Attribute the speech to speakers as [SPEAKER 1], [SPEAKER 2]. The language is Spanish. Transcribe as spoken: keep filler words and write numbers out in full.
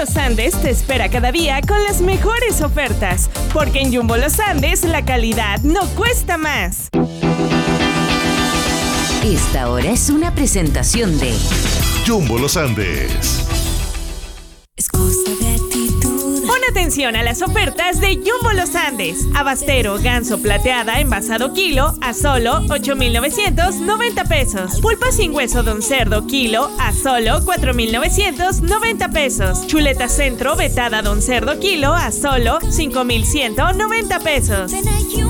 [SPEAKER 1] Los Andes te espera cada día con las mejores ofertas, porque en Jumbo Los Andes la calidad no cuesta más.
[SPEAKER 2] Esta hora es una presentación de
[SPEAKER 3] Jumbo Los Andes.
[SPEAKER 4] Es cosa de actitud.
[SPEAKER 1] Pon atención a las ofertas de Jumbo Los Andes. Abastero ganso plateada envasado kilo a solo ocho mil novecientos noventa pesos. Pulpa sin hueso don cerdo kilo a solo cuatro mil novecientos noventa pesos. Chuleta centro vetada don cerdo kilo a solo cinco mil ciento noventa pesos.